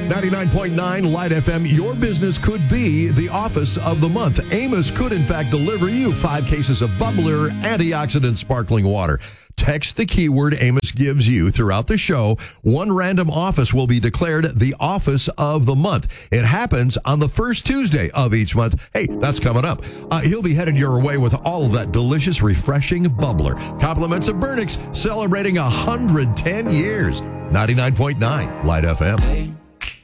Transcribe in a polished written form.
99.9 Light FM, your business could be the office of the month. Amos could, in fact, deliver you 5 cases of bubbler antioxidant sparkling water. Text the keyword Amos gives you throughout the show. One random office will be declared the office of the month. It happens on the first Tuesday of each month. Hey, that's coming up. He'll be headed your way with all of that delicious, refreshing bubbler. Compliments of Burnix, celebrating 110 years. 99.9 Light FM.